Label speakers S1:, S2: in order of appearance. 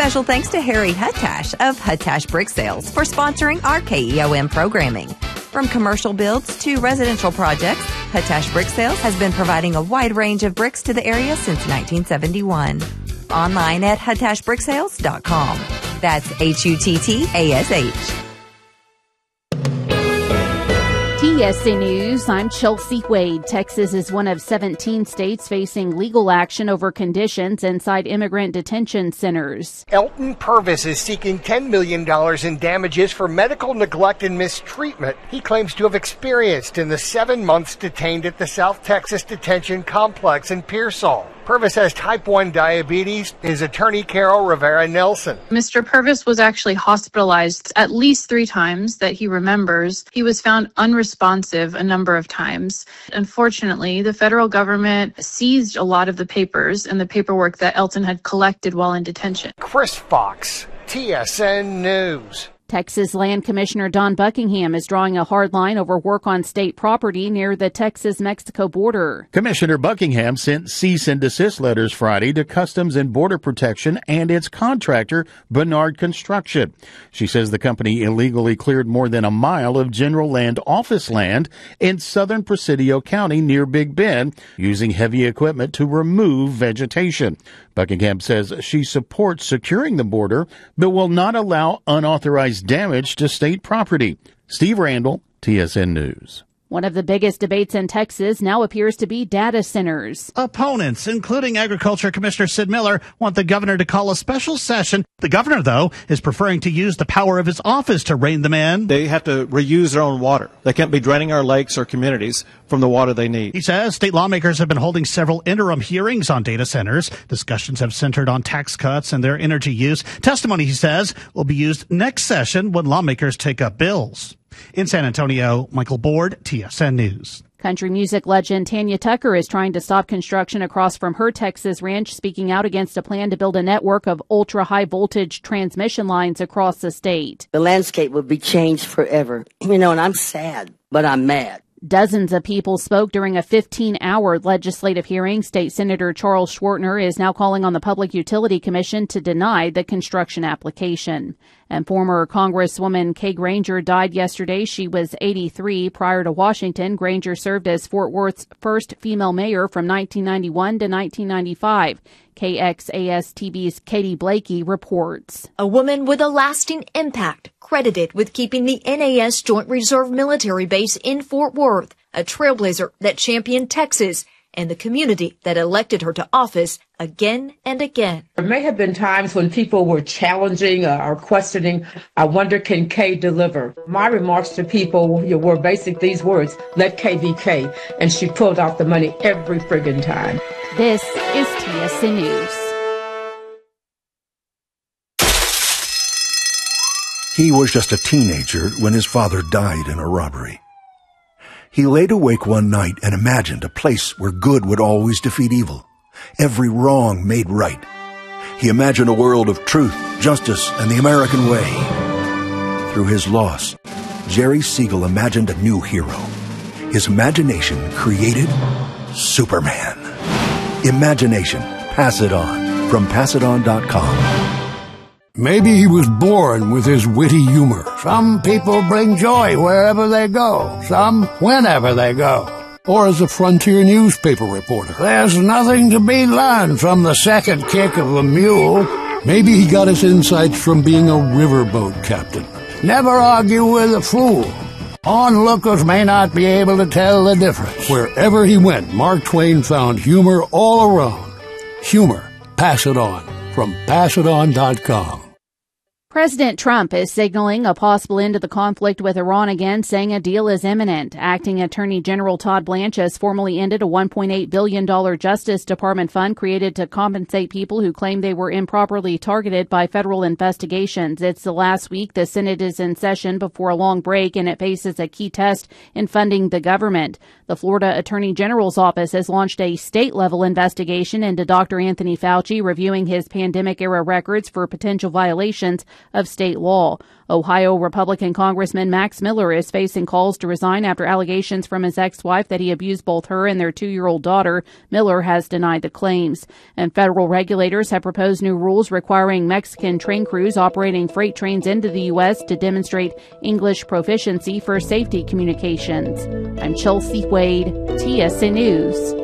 S1: Special thanks to Harry Huttash of Huttash Brick Sales for sponsoring our KEOM programming. From commercial builds to residential projects, Huttash Brick Sales has been providing a wide range of bricks to the area since 1971. Online at huttashbricksales.com. That's HUTTASH.
S2: TSC News, I'm Chelsea Wade. Texas is one of 17 states facing legal action over conditions inside immigrant detention centers.
S3: Elton Purvis is seeking $10 million in damages for medical neglect and mistreatment he claims to have experienced in the 7 months detained at the South Texas Detention Complex in Pearsall. Purvis has type 1 diabetes. His attorney, Carol Rivera Nelson.
S4: Mr. Purvis was actually hospitalized at least 3 times that he remembers. He was found unresponsive a number of times. Unfortunately, the federal government seized a lot of the papers and the paperwork that Elton had collected while in detention.
S3: Chris Fox, TSN News.
S2: Texas Land Commissioner Don Buckingham is drawing a hard line over work on state property near the Texas-Mexico border.
S5: Commissioner Buckingham sent cease and desist letters Friday to Customs and Border Protection and its contractor, Bernard Construction. She says the company illegally cleared more than a mile of general land office land in southern Presidio County near Big Bend, using heavy equipment to remove vegetation. Buckingham says she supports securing the border, but will not allow unauthorized damage to state property. Steve Randall, TSN News.
S2: One of the biggest debates in Texas now appears to be data centers.
S6: Opponents, including Agriculture Commissioner Sid Miller, want the governor to call a special session. The governor, though, is preferring to use the power of his office to rein them in.
S7: They have to reuse their own water. They can't be draining our lakes or communities from the water they need.
S6: He says state lawmakers have been holding several interim hearings on data centers. Discussions have centered on tax cuts and their energy use. Testimony, he says, will be used next session when lawmakers take up bills. In San Antonio, Michael Board, TSN News.
S2: Country music legend Tanya Tucker is trying to stop construction across from her Texas ranch, speaking out against a plan to build a network of ultra-high voltage transmission lines across the state.
S8: The landscape will be changed forever. And I'm sad, but I'm mad.
S2: Dozens of people spoke during a 15-hour legislative hearing. State Senator Charles Schwartner is now calling on the Public Utility Commission to deny the construction application. And former Congresswoman Kay Granger died yesterday. She was 83. Prior to Washington, Granger served as Fort Worth's first female mayor from 1991 to 1995. KXAS-TV's Katie Blakey reports.
S9: A woman with a lasting impact, credited with keeping the NAS Joint Reserve Military Base in Fort Worth, a trailblazer that championed Texas and the community that elected her to office again and again.
S10: There may have been times when people were challenging or questioning, I wonder, can Kay deliver? My remarks to people were basic these words, let Kay be Kay. And she pulled out the money every friggin' time.
S2: This is TSN News.
S11: He was just a teenager when his father died in a robbery. He laid awake one night and imagined a place where good would always defeat evil, every wrong made right. He imagined a world of truth, justice, and the American way. Through his loss, Jerry Siegel imagined a new hero. His imagination created Superman. Imagination. Pass it on. From PassItOn.com.
S12: Maybe he was born with his witty humor. Some people bring joy wherever they go, some whenever they go. Or as a frontier newspaper reporter. There's nothing to be learned from the second kick of a mule. Maybe he got his insights from being a riverboat captain. Never argue with a fool. Onlookers may not be able to tell the difference. Wherever he went, Mark Twain found humor all around. Humor. Pass it on. From PassItOn.com.
S2: President Trump is signaling a possible end to the conflict with Iran again, saying a deal is imminent. Acting Attorney General Todd Blanche has formally ended a $1.8 billion Justice Department fund created to compensate people who claim they were improperly targeted by federal investigations. It's the last week the Senate is in session before a long break, and it faces a key test in funding the government. The Florida Attorney General's office has launched a state-level investigation into Dr. Anthony Fauci, reviewing his pandemic-era records for potential violations of state law. Ohio Republican Congressman Max Miller is facing calls to resign after allegations from his ex-wife that he abused both her and their 2-year-old daughter. Miller has denied the claims. And federal regulators have proposed new rules requiring Mexican train crews operating freight trains into the U.S. to demonstrate English proficiency for safety communications. I'm Chelsea Wade, TSN News.